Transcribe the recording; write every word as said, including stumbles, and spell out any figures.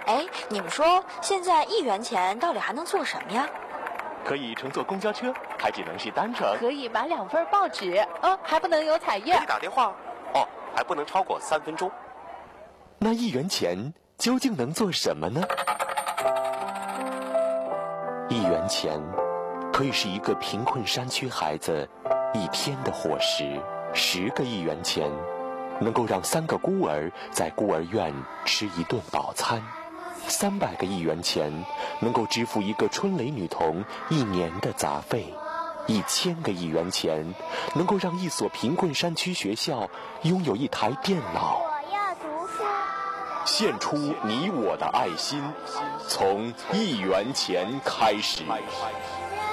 哎，你们说现在一元钱到底还能做什么呀？ 可以乘坐公交车，还只能是单程。 可以买两份报纸，嗯，还不能有彩页。 可以打电话，哦，还不能超过三分钟。 那一元钱究竟能做什么呢？一元钱可以是一个贫困山区孩子一天的伙食，十个一元钱能够让三个孤儿在孤儿院吃一顿饱餐，三百个一元钱能够支付一个春蕾女童一年的杂费，一千个一元钱能够让一所贫困山区学校拥有一台电脑。 我要读书。 献出你我的爱心，从一元钱开始。